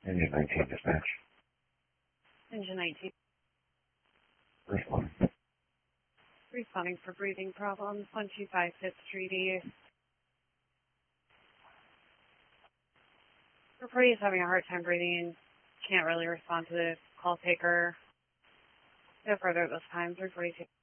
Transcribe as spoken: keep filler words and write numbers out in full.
Engine nineteen dispatch. Engine nineteen. Responding. Responding for breathing problems. one two five Fifth Street East. Report is having a hard time breathing. Can't really respond to the call taker. No further at this time. three forty-two.